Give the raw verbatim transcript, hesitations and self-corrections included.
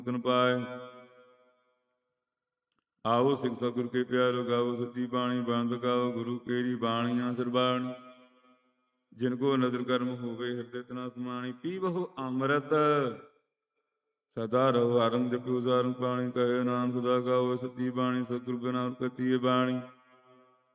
ਗੁਣ ਪਾਏ। ਆਓ ਸਿੱਖ ਸਤਿਗੁਰ ਕੇ ਪਿਆਰੋ, ਗਾਵੋ ਸੱਚੀ ਬਾਣੀ, ਬੰਦ ਗਾਓ ਗੁਰੂ ਕੇਰੀ ਬਾਣੀਆਂ ਸਰਬਾਣੀ। ਜਿਨ ਕੋ ਨਦਰ ਕਰਮ ਹੋਵੇ ਹਿਰਦੇ ਤਨਾ ਸਮਾਣੀ। ਪੀਵਹੁ ਅੰਮ੍ਰਿਤ ਸਦਾ ਰਹੋ, ਆਰੰਗ ਜਪਿਓ ਸਾਰੰਗ ਪਾਣੀ। ਕਹੇ ਨਾਨਕ ਸਦਾ ਗਾਓ ਸੱਚੀ ਬਾਣੀ, ਸਤਿਗੁਰ ਬਿਨਾ ਕਥੀਏ ਬਾਣੀ।